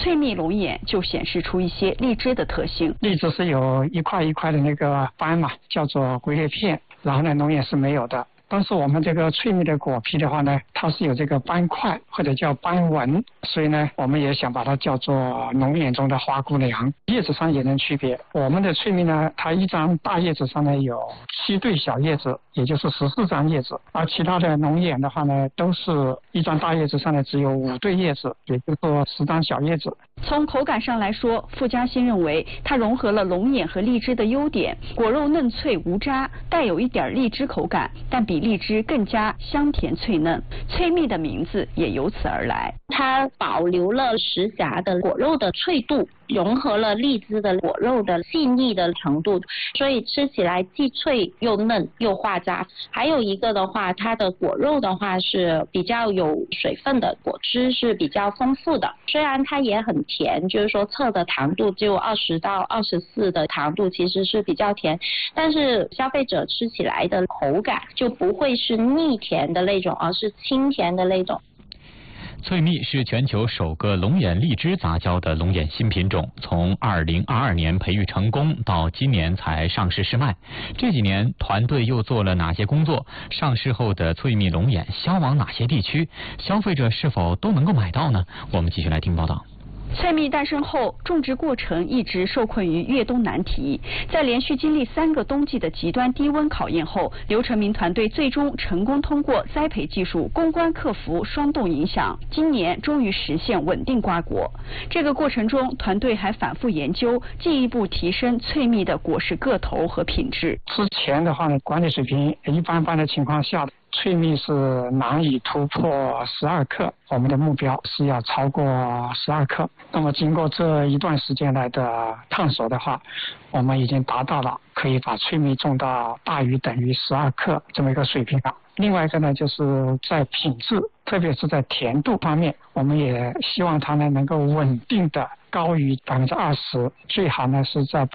翠蜜龙眼就显示出一些荔枝的特性。 荔枝是有一块一块的那个斑嘛，叫做龟裂片，然后呢，龙眼是没有的。但是我们这个翠蜜的果皮的话呢，它是有这个斑块或者叫斑纹，所以呢，我们也想把它叫做龙眼中的花姑娘。叶子上也能区别，我们的翠蜜呢，它一张大叶子上呢有7对小叶子，也就是14张叶子，而其他的龙眼的话呢，都是一张大叶子上呢只有5对叶子，也就是说10张小叶子。 从口感上来说，傅嘉欣认为它融合了龙眼和荔枝的优点，果肉嫩脆无渣，带有一点荔枝口感，但比荔枝更加香甜脆嫩。翠蜜的名字也由此而来。 它保留了石荚的果肉的脆度，融合了荔枝的果肉的细腻的程度，所以吃起来既脆又嫩又化渣。还有一个的话，它的果肉的话是比较有水分的，果汁是比较丰富的。虽然它也很甜，就是说测的糖度就20到24的糖度，其实是比较甜，但是消费者吃起来的口感就不会是腻甜的那种，而是清甜的那种。 翠蜜是全球首个龙眼荔枝杂交的龙眼新品种，从2022年培育成功到今年才上市试卖。这几年团队又做了哪些工作？上市后的翠蜜龙眼销往哪些地区？消费者是否都能够买到呢？我们继续来听报道。 翠蜜诞生后，种植过程一直受困于越冬难题。在连续经历3个冬季的极端低温考验后，刘成明团队最终成功通过栽培技术攻关克服霜冻影响，今年终于实现稳定瓜果。这个过程中，团队还反复研究，进一步提升翠蜜的果实个头和品质。 之前的话呢，管理水平一般般的情况下，翠蜜是难以突破12克，我们的目标是要超过12克。那么经过这一段时间来的探索的话，我们已经达到了可以把翠蜜种到大于等于12克这么一个水平了。另外一个呢，就是在品质，特别是在甜度方面，我们也希望它呢能够稳定的高于20%，最好呢是在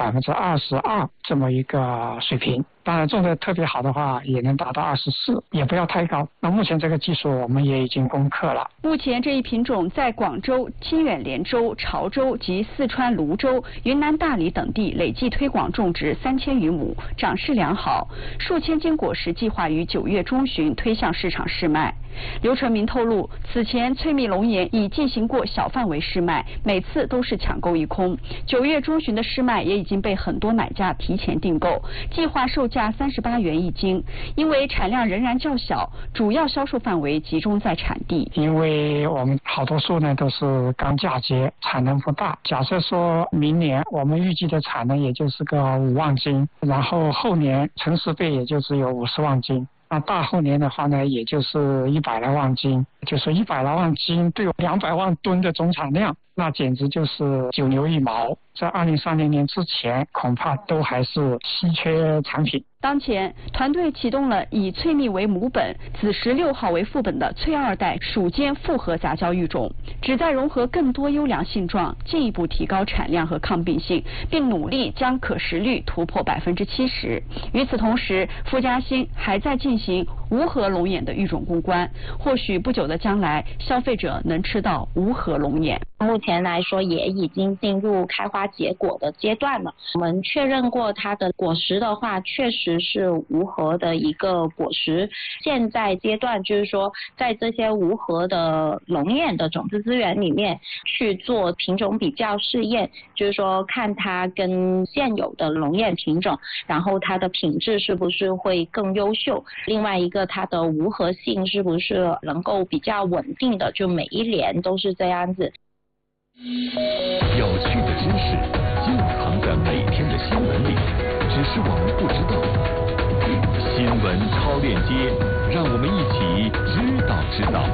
22%这么一个水平。当然种的特别好的话，也能达到24%，也不要太高。那目前这个技术我们也已经攻克了。 目前这一品种在广州、清远连州、潮州及四川泸州、云南大理等地累计推广种植3000余亩，长势良好。数千斤果实计划于9月中旬推向市场试卖。刘成明透露，此前翠蜜龙眼已进行过小范围试卖，每次都是抢购一空。9月中旬的试卖也已经被很多买家提前订购，计划售价38元一斤。因为产量仍然较小，主要销售范围集中在产地。 因为我们好多树呢都是刚嫁接，产能不大。假设说明年我们预计的产能也就是个5万斤，然后后年成10倍也就只有50万斤。那大后年的话呢，也就是100来万斤，就是100来万斤对200万吨的总产量，那简直就是九牛一毛。在2030年之前，恐怕都还是稀缺产品。 当前，团队启动了以翠蜜为母本、紫石6号为副本的翠2代属间复合杂交育种，旨在融合更多优良性状，进一步提高产量和抗病性，并努力将可食率突破70%。与此同时，傅嘉欣还在进行无核龙眼的育种攻关，或许不久的将来，消费者能吃到无核龙眼。 目前来说，也已经进入开花结果的阶段了。我们确认过它的果实的话，确实是无核的一个果实。现在阶段就是说，在这些无核的龙眼的种子资源里面去做品种比较试验，就是说看它跟现有的龙眼品种，然后它的品质是不是会更优秀。另外一个，它的无核性是不是能够比较稳定的，就每一年都是这样子。 有趣的知识就藏在每天的新闻里，只是我们不知道。新闻超链接，让我们一起知道。